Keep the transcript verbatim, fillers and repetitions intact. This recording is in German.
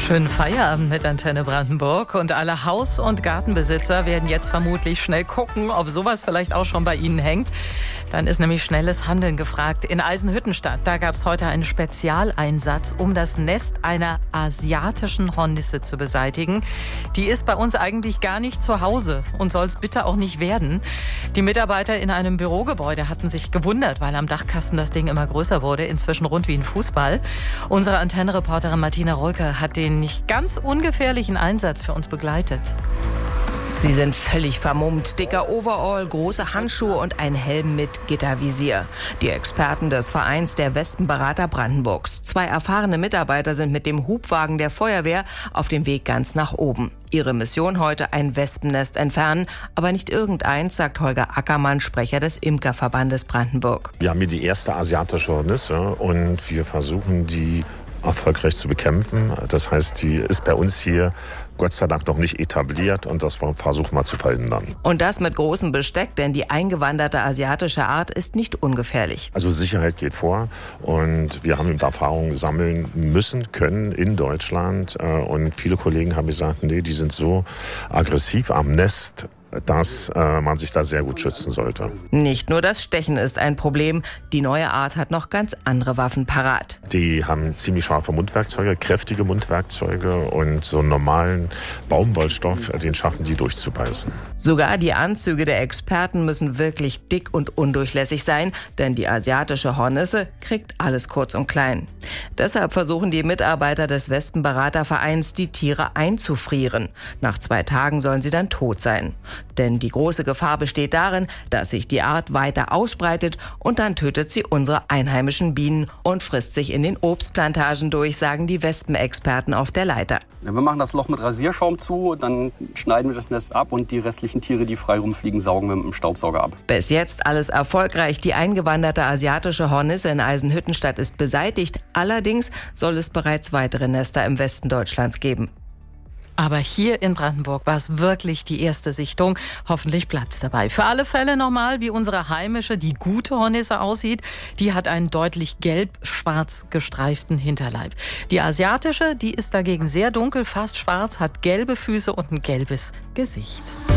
Schönen Feierabend mit Antenne Brandenburg. Und alle Haus- und Gartenbesitzer werden jetzt vermutlich schnell gucken, ob sowas vielleicht auch schon bei Ihnen hängt. Dann ist nämlich schnelles Handeln gefragt. In Eisenhüttenstadt, da gab es heute einen Spezialeinsatz, um das Nest einer asiatischen Hornisse zu beseitigen. Die ist bei uns eigentlich gar nicht zu Hause und soll es bitte auch nicht werden. Die Mitarbeiter in einem Bürogebäude hatten sich gewundert, weil am Dachkasten das Ding immer größer wurde, inzwischen rund wie ein Fußball. Unsere Antenne-Reporterin Martina Rolke hat den nicht ganz ungefährlichen Einsatz für uns begleitet. Sie sind völlig vermummt. Dicker Overall, große Handschuhe und ein Helm mit Gittervisier. Die Experten des Vereins der Wespenberater Brandenburgs. Zwei erfahrene Mitarbeiter sind mit dem Hubwagen der Feuerwehr auf dem Weg ganz nach oben. Ihre Mission heute: ein Wespennest entfernen. Aber nicht irgendeins, sagt Holger Ackermann, Sprecher des Imkerverbandes Brandenburg. Wir haben hier die erste asiatische Hornisse und wir versuchen, die erfolgreich zu bekämpfen. Das heißt, die ist bei uns hier Gott sei Dank noch nicht etabliert und das versuchen wir zu verhindern. Und das mit großem Besteck, denn die eingewanderte asiatische Art ist nicht ungefährlich. Also Sicherheit geht vor und wir haben eben Erfahrungen sammeln müssen, können in Deutschland und viele Kollegen haben gesagt, nee, die sind so aggressiv am Nest, dass äh, man sich da sehr gut schützen sollte. Nicht nur das Stechen ist ein Problem. Die neue Art hat noch ganz andere Waffen parat. Die haben ziemlich scharfe Mundwerkzeuge, kräftige Mundwerkzeuge und so einen normalen Baumwollstoff, den schaffen die durchzubeißen. Sogar die Anzüge der Experten müssen wirklich dick und undurchlässig sein, denn die asiatische Hornisse kriegt alles kurz und klein. Deshalb versuchen die Mitarbeiter des Wespenberatervereins, die Tiere einzufrieren. Nach zwei Tagen sollen sie dann tot sein. Denn die große Gefahr besteht darin, dass sich die Art weiter ausbreitet und dann tötet sie unsere einheimischen Bienen und frisst sich in den Obstplantagen durch, sagen die Wespenexperten auf der Leiter. Ja, wir machen das Loch mit Rasierschaum zu, dann schneiden wir das Nest ab und die restlichen Tiere, die frei rumfliegen, saugen wir mit dem Staubsauger ab. Bis jetzt alles erfolgreich. Die eingewanderte asiatische Hornisse in Eisenhüttenstadt ist beseitigt. Allerdings soll es bereits weitere Nester im Westen Deutschlands geben. Aber hier in Brandenburg war es wirklich die erste Sichtung. Hoffentlich Platz dabei. Für alle Fälle nochmal, wie unsere heimische, die gute Hornisse aussieht. Die hat einen deutlich gelb-schwarz gestreiften Hinterleib. Die asiatische, die ist dagegen sehr dunkel, fast schwarz, hat gelbe Füße und ein gelbes Gesicht.